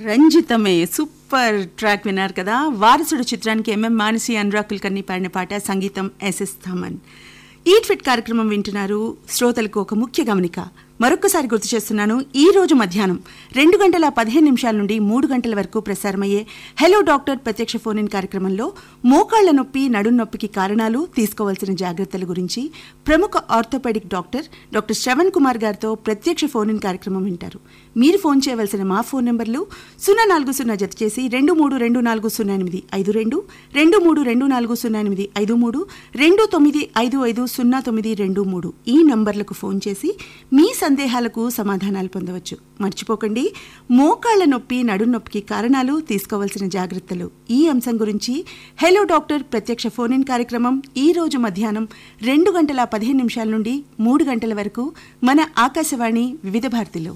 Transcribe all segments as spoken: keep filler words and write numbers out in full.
రంజితమే super track విన్నారు కదా. వారసుడు చిత్రానికి ఎంఎం మానసి అనురాగ్ కుల్కర్ని పాడిన పాట, సంగీతం ఎస్ఎస్ థమన్. ఈట్ ఫిట్ కార్యక్రమం వింటున్నారు. శ్రోతలకు ఒక ముఖ్య గమనిక మరొక్కసారి గుర్తు చేస్తున్నాను. ఈ రోజు మధ్యాహ్నం రెండు గంటల పదిహేను నిమిషాల నుండి మూడు గంటల వరకు ప్రసారమయ్యే హలో డాక్టర్ ప్రత్యక్ష ఫోన్ ఇన్ కార్యక్రమంలో మోకాళ్ల నొప్పి, నడుం నొప్పికి కారణాలు, తీసుకోవాల్సిన జాగ్రత్తల గురించి ప్రముఖ orthopaedic doctor doctor Shravan Kumar గారితో ప్రత్యక్ష ఫోన్ ఇన్ కార్యక్రమం వింటారు. మీరు ఫోన్ చేయవలసిన మా ఫోన్ నెంబర్లు సున్నా నాలుగు సున్నా జత చేసి రెండు మూడు రెండు నాలుగు సున్నా ఎనిమిది ఐదు రెండు రెండు మూడు రెండు నాలుగు సున్నా ఎనిమిది ఐదు మూడు రెండు తొమ్మిది ఐదు ఐదు సున్నా తొమ్మిది రెండు మూడు ఈ నంబర్లకు ఫోన్ చేసి మీ సందేహాలకు సమాధానాలు పొందవచ్చు. మర్చిపోకండి, మోకాళ్ల నొప్పి, నడుం నొప్పికి కారణాలు, తీసుకోవాల్సిన జాగ్రత్తలు ఈ అంశం గురించి హలో డాక్టర్ ప్రత్యక్ష ఫోన్ ఇన్ కార్యక్రమం ఈ రోజు మధ్యాహ్నం రెండు గంటల పదిహేను నిమిషాల నుండి మూడు గంటల వరకు మన ఆకాశవాణి వివిధ భారతిలో.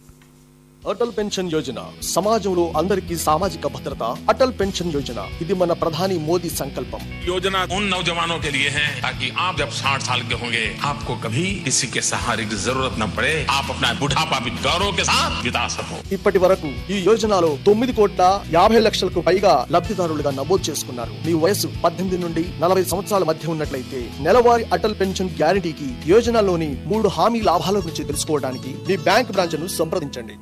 అటల్ పెన్షన్ యోజన సమాజంలో అందరికీ సామాజిక భద్రత. అటల్ పెన్షన్ యోజన ఇది మన ప్రధాని మోదీ సంకల్పం. योजना उन नौजवानों के लिए है ताकि आप जब साठ साल के होंगे आपको कभी किसी के सहारे की जरूरत न पड़े, आप अपना बुढ़ापा भी गौरव के साथ बिता सको. ఇప్పటి వరకు ఈ యోజనలో తొమ్మిది కోట్ల యాభై లక్షలకు పైగా లబ్ధిదారులుగా నమోదు చేసుకున్నారు. మీ వయసు పద్దెనిమిది నుండి నలభై సంవత్సరాల మధ్య ఉన్నట్లయితే నెలవారీ అటల్ పెన్షన్ గ్యారంటీకి యోజనలోని మూడు హామీ లాభాల గురించి తెలుసుకోవడానికి మీ బ్యాంక్ బ్రాంచ్ ను సంప్రదించండి.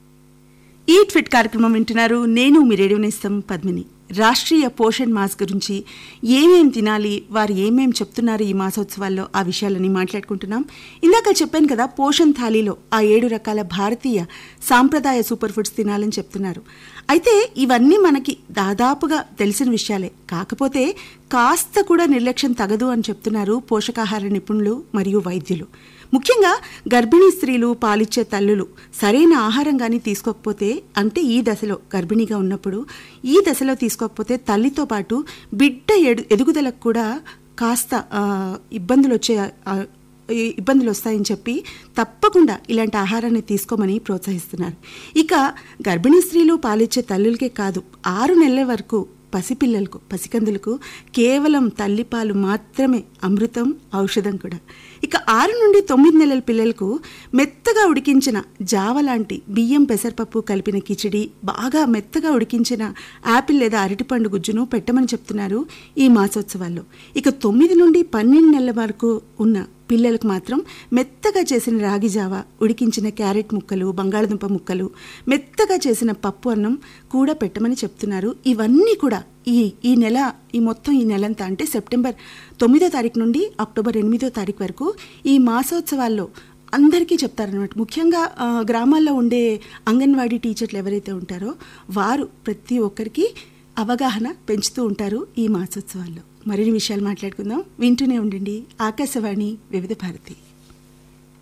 ఈట్ ఫిట్ కార్యక్రమం వింటున్నారు. నేను మీ రేడియో నేస్తం పద్మిని. రాష్ట్రీయ పోషణ్ మాస్ గురించి ఏమేం తినాలి, వారు ఏమేం చెప్తున్నారు ఈ మాసోత్సవాల్లో, ఆ విషయాలని మాట్లాడుకుంటున్నాం. ఇందాక చెప్పాను కదా, పోషణ్ థాలీలో ఆ ఏడు రకాల భారతీయ సాంప్రదాయ సూపర్ ఫుడ్స్ తినాలని చెప్తున్నారు. అయితే ఇవన్నీ మనకి దాదాపుగా తెలిసిన విషయాలే, కాకపోతే కాస్త కూడా నిర్లక్ష్యం తగదు అని చెప్తున్నారు పోషకాహార నిపుణులు మరియు వైద్యులు. ముఖ్యంగా గర్భిణీ స్త్రీలు, పాలిచ్చే తల్లులు సరైన ఆహారం కానీ తీసుకోకపోతే, అంటే ఈ దశలో గర్భిణీగా ఉన్నప్పుడు ఈ దశలో తీసుకోకపోతే తల్లితో పాటు బిడ్డ ఎడు ఎదుగుదలకు కూడా కాస్త ఇబ్బందులు వచ్చే ఇబ్బందులు వస్తాయని చెప్పి తప్పకుండా ఇలాంటి ఆహారాన్ని తీసుకోమని ప్రోత్సహిస్తున్నారు. ఇక గర్భిణీ స్త్రీలు, పాలిచ్చే తల్లులకే కాదు, ఆరు నెలల వరకు పసిపిల్లలకు, పసికందులకు కేవలం తల్లిపాలు మాత్రమే అమృతం, ఔషధం కూడా. ఇక ఆరు నుండి తొమ్మిది నెలల పిల్లలకు మెత్తగా ఉడికించిన జావ లాంటి బియ్యం, పెసరపప్పు కలిపిన కిచిడి, బాగా మెత్తగా ఉడికించిన యాపిల్ లేదా అరటిపండు గుజ్జును పెట్టమని చెప్తున్నారు ఈ మాసోత్సవాల్లో. ఇక తొమ్మిది నుండి పన్నెండు నెలల వరకు ఉన్న పిల్లలకు మాత్రం మెత్తగా చేసిన రాగి జావ, ఉడికించిన క్యారెట్ ముక్కలు, బంగాళదుంప ముక్కలు, మెత్తగా చేసిన పప్పు అన్నం కూడా పెట్టమని చెప్తున్నారు. ఇవన్నీ కూడా ఈ ఈ నెల ఈ మొత్తం ఈ నెలంతా అంటే సెప్టెంబర్ తొమ్మిదో తారీఖు నుండి అక్టోబర్ ఎనిమిదో తారీఖు వరకు ఈ మాసోత్సవాల్లో అందరికీ చెప్తారనమాట. ముఖ్యంగా గ్రామాల్లో ఉండే అంగన్వాడీ టీచర్లు ఎవరైతే ఉంటారో వారు ప్రతి ఒక్కరికి అవగాహన పెంచుతూ ఉంటారు ఈ మాసోత్సవాల్లో. మరిన్ని విషయాలు మాట్లాడుకుందాం. వింటూనే ఉండండి ఆకాశవాణి వివిధ భారతి.